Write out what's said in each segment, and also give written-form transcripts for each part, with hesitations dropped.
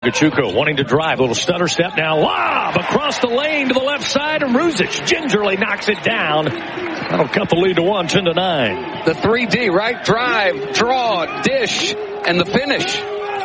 Gachuco wanting to drive, a little stutter step now, lob across the lane to the left side, and Ruzic gingerly knocks it down. That'll cut the lead to 1, 10-9. The 3D, right? Drive, draw, dish, and the finish.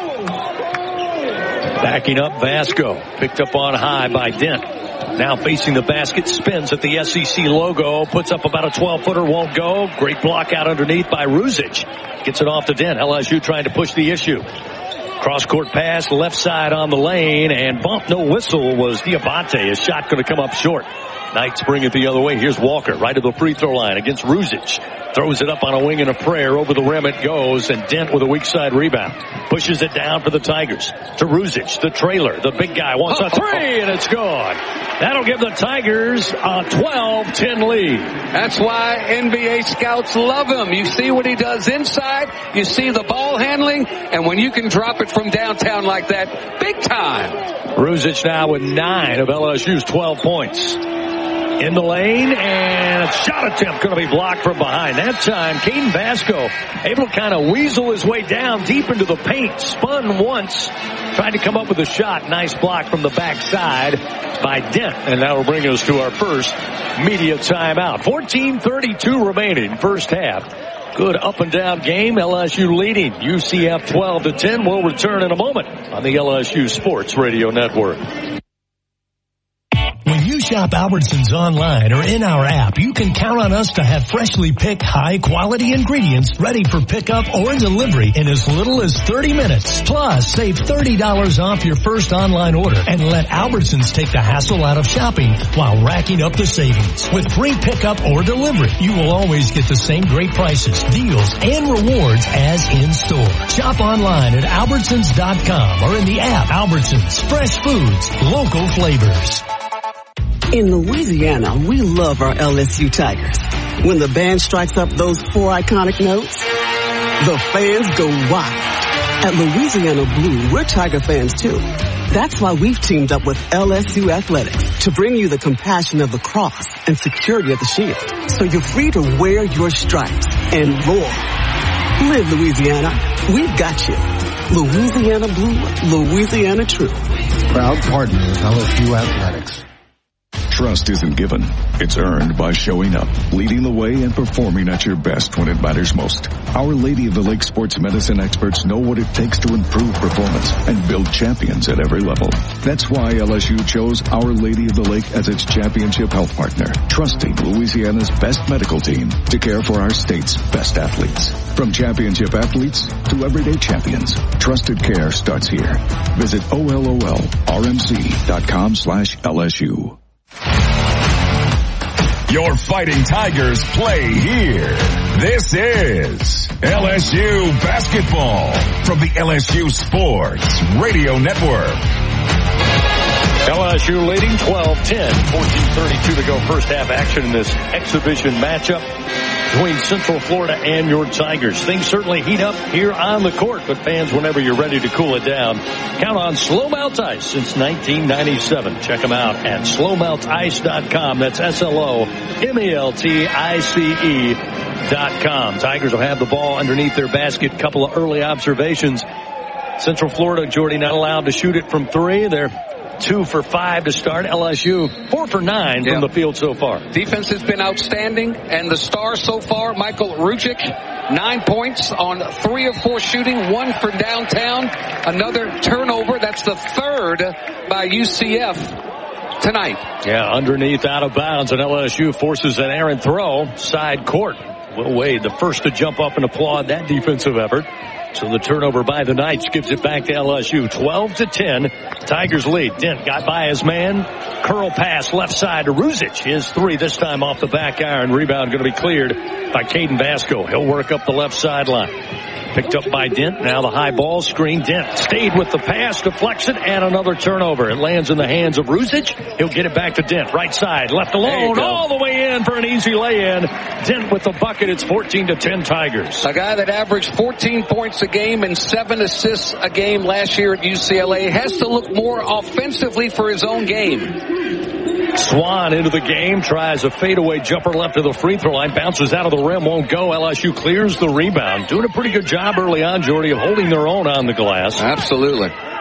Backing up Vasco, picked up on high by Dent. Now facing the basket, spins at the SEC logo, puts up about a 12-footer, won't go. Great block out underneath by Ruzic. Gets it off to Dent. LSU trying to push the issue. Cross-court pass, left side on the lane, and bump, no whistle was Diabate. His shot going to come up short. Knights bring it the other way. Here's Walker, right to the free throw line against Ruzic. Throws it up on a wing and a prayer. Over the rim it goes, and Dent with a weak side rebound. Pushes it down for the Tigers. To Ruzic, the trailer. The big guy wants a three, and it's gone. That'll give the Tigers a 12-10 lead. That's why NBA scouts love him. You see what he does inside. You see the ball handling. And when you can drop it from downtown like that, big time. Ruzic now with 9 of LSU's 12 points. In the lane, and a shot attempt going to be blocked from behind. That time, Caden Vasco able to kind of weasel his way down deep into the paint. Spun once, trying to come up with a shot. Nice block from the backside by Dent. And that will bring us to our first media timeout. 14:32 remaining, first half. Good up and down game. LSU leading UCF 12-10. We'll return in a moment on the LSU Sports Radio Network. When you shop Albertsons online or in our app, you can count on us to have freshly picked high-quality ingredients ready for pickup or delivery in as little as 30 minutes. Plus, save $30 off your first online order and let Albertsons take the hassle out of shopping while racking up the savings. With free pickup or delivery, you will always get the same great prices, deals, and rewards as in-store. Shop online at Albertsons.com or in the app. Albertsons, fresh foods, local flavors. In Louisiana, we love our LSU Tigers. When the band strikes up those 4 iconic notes, the fans go wild. At Louisiana Blue, we're Tiger fans too. That's why we've teamed up with LSU Athletics to bring you the compassion of the cross and security of the shield, so you're free to wear your stripes and roar. Live Louisiana. We've got you. Louisiana Blue, Louisiana True. Proud partner of LSU Athletics. Trust isn't given. It's earned by showing up, leading the way, and performing at your best when it matters most. Our Lady of the Lake sports medicine experts know what it takes to improve performance and build champions at every level. That's why LSU chose Our Lady of the Lake as its championship health partner, trusting Louisiana's best medical team to care for our state's best athletes. From championship athletes to everyday champions, trusted care starts here. Visit OLOLRMC.com/LSU. Your Fighting Tigers play here. This is LSU basketball from the LSU Sports Radio Network. LSU leading 12-10, 14:32 to go, first half action in this exhibition matchup between Central Florida and your Tigers. Things certainly heat up here on the court, but fans, whenever you're ready to cool it down, count on Slow Melt Ice since 1997. Check them out at slowmeltice.com. That's SLOMELTICE.com. Tigers will have the ball underneath their basket. Couple of early observations. Central Florida, Jordy, not allowed to shoot it from 3. They're 2 for 5 to start. LSU 4 for 9 from the field so far. Defense has been outstanding, and the star so far, Michael Ruzic, 9 points on 3 of 4 shooting, 1 for downtown. Another turnover. That's the 3rd by UCF tonight. Yeah, underneath, out of bounds, and LSU forces an errant throw, side court. Will Wade, the first to jump up and applaud that defensive effort. So the turnover by the Knights gives it back to LSU. 12-10. Tigers lead. Dent got by his man. Curl pass left side to Ruzic. His 3 this time off the back iron. Rebound going to be cleared by Caden Vasco. He'll work up the left sideline. Picked up by Dent. Now the high ball screen. Dent stayed with the pass, deflects it, and another turnover. It lands in the hands of Ruzic. He'll get it back to Dent. Right side, left alone, all the way in for an easy lay-in. Dent with the bucket. It's 14-10 Tigers. A guy that averaged 14 points a game and 7 assists a game last year at UCLA has to look more offensively for his own game. Swan into the game, tries a fadeaway jumper left to the free throw line, bounces out of the rim, won't go. LSU clears the rebound. Doing a pretty good job early on, Jordy, of holding their own on the glass. Absolutely.